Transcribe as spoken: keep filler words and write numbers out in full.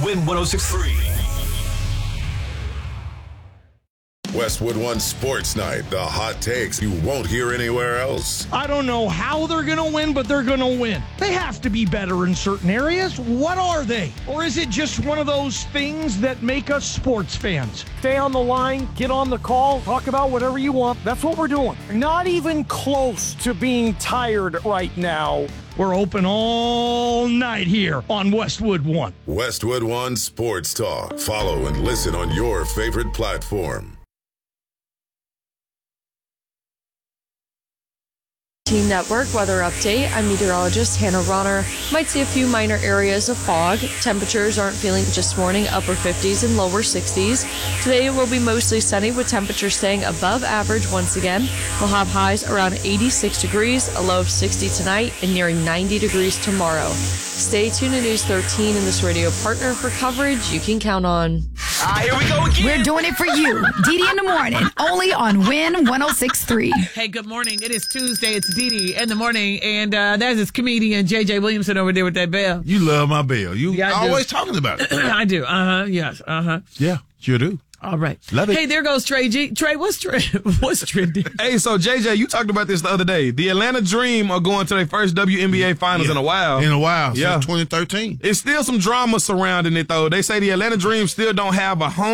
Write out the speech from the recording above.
Win one oh six point three. Westwood One Sports Night, the hot takes you won't hear anywhere else. I don't know how they're going to win, but they're going to win. They have to be better in certain areas. What are they? Or is it just one of those things that make us sports fans? Stay on the line, get on the call, talk about whatever you want. That's what we're doing. Not even close to being tired right now. We're open all night here on Westwood One. Westwood One Sports Talk. Follow and listen on your favorite platform. Team Network weather update. I'm meteorologist Hannah Ronner. Might see a few minor areas of fog. Temperatures aren't feeling just morning, upper fifties and lower sixties. Today will be mostly sunny with temperatures staying above average once again. We'll have highs around eighty-six degrees, a low of sixty tonight, and nearing ninety degrees tomorrow. Stay tuned to News thirteen and this radio partner for coverage you can count on. Ah, here we go again. We're doing it for you. Didi in the morning, only on Win one oh six point three. Hey, good morning. It is Tuesday. It's Didi in the morning, and uh, there's this comedian J J Williamson over there with that bell. You love my bell. You Yeah, I do. always talking about it. I do. Uh huh. Yes. Uh huh. Yeah, sure do. All right. Love it. Hey, there goes Trey G. Trey, what's tre- what's trending? Hey, so J J, you talked about this the other day. The Atlanta Dream are going to their first W N B A Finals Yeah. in a while. In a while, Yeah. since twenty thirteen. It's still some drama surrounding it, though. They say the Atlanta Dream still don't have a home